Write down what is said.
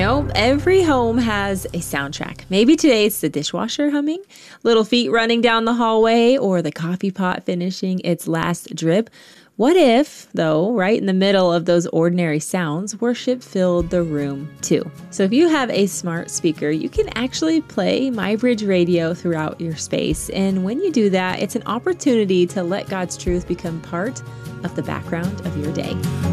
Every home has a soundtrack. Maybe today it's the dishwasher humming, little feet running down the hallway, or the coffee pot finishing its last drip. What if, though, right in the middle of those ordinary sounds, worship filled the room too? So if you have a smart speaker, you can actually play MyBridge Radio throughout your space. And when you do that, it's an opportunity to let God's truth become part of the background of your day.